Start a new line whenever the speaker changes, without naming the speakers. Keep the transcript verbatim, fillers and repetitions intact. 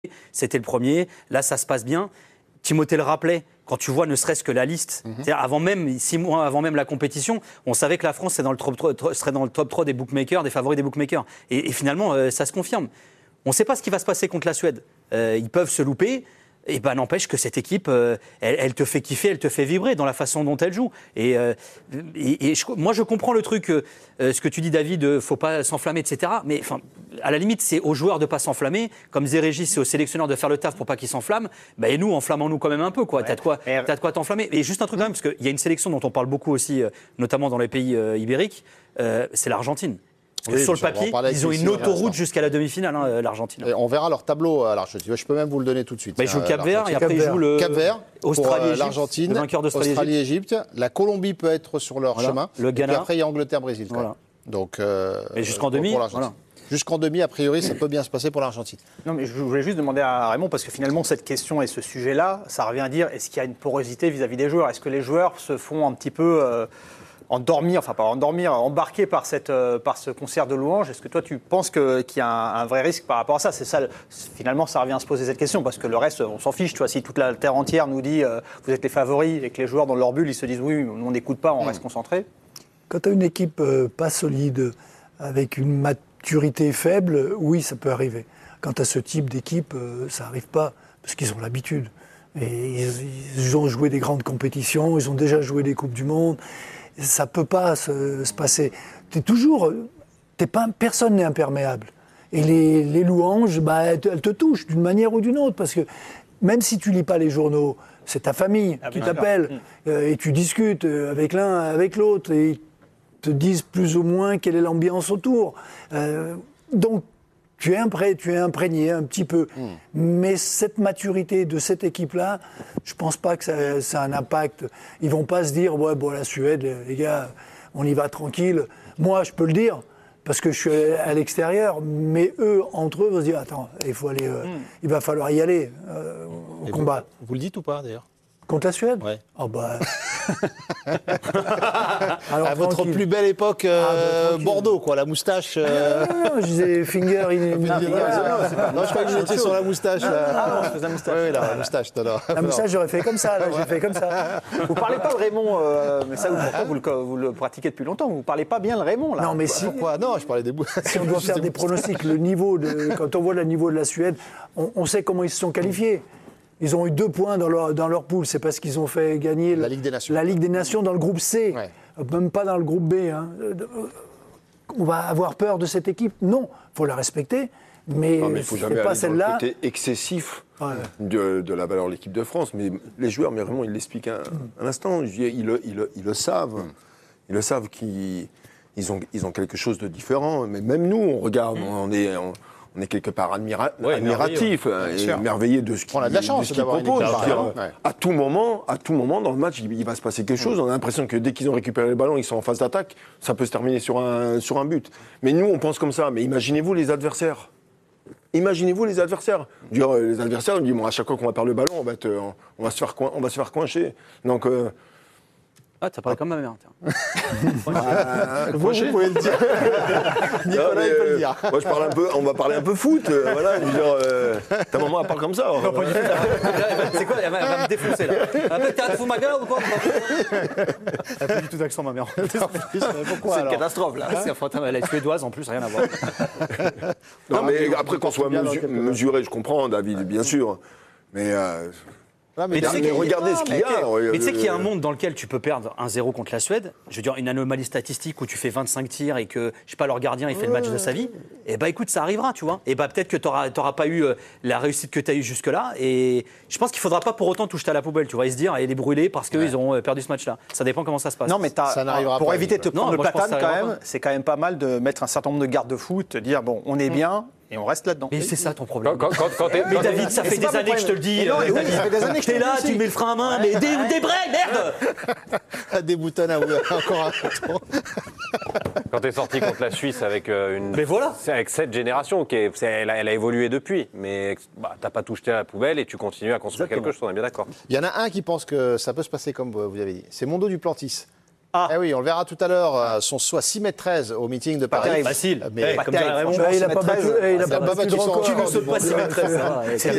c'était le premier. Là, ça se passe bien. Timothée le rappelait, quand tu vois ne serait-ce que la liste, mm-hmm. c'est-à-dire avant même, six mois avant même la compétition, on savait que la France serait dans le top trois, serait dans le top trois des bookmakers, des favoris des bookmakers. Et, et finalement, euh, ça se confirme. On ne sait pas ce qui va se passer contre la Suède. Euh, ils peuvent se louper. Et ben n'empêche que cette équipe, euh, elle, elle te fait kiffer, elle te fait vibrer dans la façon dont elle joue. Et, euh, et, et je, moi, je comprends le truc, euh, ce que tu dis, David, euh, faut pas s'enflammer, et cetera. Mais enfin, à la limite, c'est aux joueurs de pas s'enflammer. Comme disait Régis, c'est aux sélectionneurs de faire le taf pour pas qu'ils s'enflamment. Ben, et nous, enflammons-nous quand même un peu, quoi. Ouais. T'as de quoi, t'as de quoi t'enflammer. Et juste un truc quand même, parce qu'il y a une sélection dont on parle beaucoup aussi, euh, notamment dans les pays euh, ibériques, euh, c'est l'Argentine. Oui, sur le papier, ils ont une autoroute jusqu'à la demi-finale, hein, l'Argentine.
Et on verra leur tableau à l'Argentine. Je peux même vous le donner tout de suite.
Bah, ils jouent Cap Vert et après ils jouent le
Cap Vert,
Australie,
l'Argentine, Australie-Égypte. La Colombie peut être sur leur
voilà.
chemin.
Le Ghana.
Et puis après, il y a Angleterre-Brésil.
Voilà.
Donc, euh,
et jusqu'en demi,
voilà. Jusqu'en demi, a priori, ça peut bien se passer pour l'Argentine.
Non, mais je voulais juste demander à Raymond, parce que finalement, cette question et ce sujet-là, ça revient à dire, est-ce qu'il y a une porosité vis-à-vis des joueurs ? Est-ce que les joueurs se font un petit peu... Euh, endormir, enfin pas endormir, embarqué par, cette, euh, par ce concert de louanges. Est-ce que toi tu penses que, qu'il y a un, un vrai risque par rapport à ça ? C'est ça, finalement, ça revient à se poser cette question, parce que le reste, on s'en fiche. Tu vois, si toute la terre entière nous dit euh, vous êtes les favoris et que les joueurs dans leur bulle, ils se disent oui, on n'écoute pas, on mmh. reste concentré.
Quand tu as une équipe euh, pas solide, avec une maturité faible, oui, ça peut arriver. Quant à ce type d'équipe, euh, ça n'arrive pas, parce qu'ils ont l'habitude. Et ils, ils ont joué des grandes compétitions, ils ont déjà joué des Coupes du Monde. Ça ne peut pas se, se passer. T'es toujours, t'es pas, personne n'est imperméable. Et les, les louanges, bah, elles, te, elles te touchent d'une manière ou d'une autre. Parce que même si tu ne lis pas les journaux, c'est ta famille ah, qui t'appelle. Euh, et tu discutes avec l'un, avec l'autre. Et ils te disent plus ou moins quelle est l'ambiance autour. Euh, donc, tu es, impré, tu es imprégné un petit peu. Mm. Mais cette maturité de cette équipe-là, je ne pense pas que ça, ça a un impact. Ils ne vont pas se dire, ouais, bon, la Suède, les gars, on y va tranquille. Moi, je peux le dire, parce que je suis à l'extérieur, mais eux, entre eux, vont se dire, attends, il, faut aller, euh, mm. il va falloir y aller euh, au Et combat.
Vous, vous le dites ou pas, d'ailleurs ?
Contre la Suède ?
Ouais.
Oh bah...
Alors, à votre tranquille. Plus belle époque, euh, ah, bah, Bordeaux, quoi, la moustache. Euh...
Non, non, non, je disais finger in...
Ah, finger, ah, non, je crois que j'étais sur la moustache. Là.
Ah, non, je faisais la moustache.
Oui, là, la moustache, tout à l'heure.
La moustache, j'aurais fait comme ça, là, j'ai fait comme ça.
Vous parlez pas le Raymond, euh, mais ça, pourquoi vous le, vous le pratiquez depuis longtemps ? Vous parlez pas bien le Raymond, là ?
Non, mais si...
Pourquoi ? Non, je parlais des bouts.
Si on doit faire des pronostics, le niveau de, quand on voit le niveau de la Suède, on, on sait comment ils se sont qualifiés. Ils ont eu deux points dans leur, dans leur poule. C'est parce qu'ils ont fait gagner
la Ligue des Nations,
la Ligue des Nations dans le groupe C. Ouais. Même pas dans le groupe B. Hein. On va avoir peur de cette équipe ? Non, il faut la respecter. Mais il
ne faut jamais
pas
aller
celle-là.
dans le côté excessif ouais. de, de la valeur de l'équipe de France. Mais les joueurs, mais vraiment, ils l'expliquent un, un instant. Ils, ils, ils, ils, ils le savent. Mm. Ils le savent qu'ils ils ont, ils ont quelque chose de différent. Mais même nous, on regarde, mm. on est... On, On est quelque part admira- ouais, admiratif et émerveillé de ce qu'il,
on a de la chance
de ce qu'il propose. Dire, ouais. À tout moment, à tout moment dans le match, il, il va se passer quelque chose. On a l'impression que dès qu'ils ont récupéré le ballon, ils sont en phase d'attaque, ça peut se terminer sur un, sur un but. Mais nous, on pense comme ça. Mais imaginez-vous les adversaires. Imaginez-vous les adversaires. Dire, les adversaires, on dit bon, à chaque fois qu'on va perdre le ballon, on va, être, on va se faire, on va se faire coincer. Donc euh,
ah, ça paraît comme ma mère, tiens.
euh, vous, vous pouvez le dire. Nicolas, non, il peut le dire.
Moi, je parle un peu, on va parler un peu foot. Euh, voilà, je veux dire, euh, ta maman, elle parle comme ça.
Non, pas du tout. C'est quoi, elle va, elle va me défoncer, là. Après, t'es un fou, ma gueule, ou quoi ? Elle n'a pas du tout d'accent, ma mère.
Pourquoi, c'est une catastrophe, là.
C'est enfin, elle est suédoise, en plus, rien à voir.
Non, non mais après qu'on soit mesu- mesuré, je comprends, David, bien sûr. Mais... Euh,
Ah, mais, mais, tu sais mais regardez ce qu'il y a. Mais tu sais qu'il y a un monde dans lequel tu peux perdre un zéro contre la Suède. Je veux dire, une anomalie statistique où tu fais vingt-cinq tirs et que, je sais pas, leur gardien, il fait le match de sa vie. Et bah écoute, ça arrivera, tu vois. Et bah peut-être que tu n'auras pas eu la réussite que tu as eue jusque-là. Et je pense qu'il ne faudra pas pour autant tout jeter à la poubelle, tu vois, et se dire, et les brûler parce qu'ils ouais. ont perdu ce match-là. Ça dépend comment ça se passe.
Non, mais ça n'arrivera pour pas éviter de te prendre non, le platane, quand même, c'est quand même pas mal de mettre un certain nombre de garde-fous, te dire, bon, on est mmh. bien. Et on reste là-dedans.
Mais c'est ça ton problème.
Quand, quand, quand
mais quand David, ça fait des années que je te le dis.
Non, oui, ça fait des années que
t'es là, tu mets le frein à main, mais des, des braies, merde.
Des boutons à encore un peu.
Quand t'es sorti contre la Suisse avec une.
Mais voilà.
Avec cette génération, qui est, elle, a, elle a évolué depuis, mais bah, t'as pas tout jeté à la poubelle et tu continues à construire Exactement. quelque chose. On est bien d'accord.
Il y en a un qui pense que ça peut se passer comme vous avez dit. C'est Mondo Duplantis.
Ah.
Eh oui, on le verra tout à l'heure. euh, Son saut à six mètres treize au meeting de Paris.
terrible.
Facile.
Mais
Eh,
pas
comme dirait
terrible,
Raymond.
franchement.
il n'a pas battu,
treize,
il a
il a
pas
pas
battu
battu
de
son
record.
Qui ne saute pas six mètres treize, ça.
Il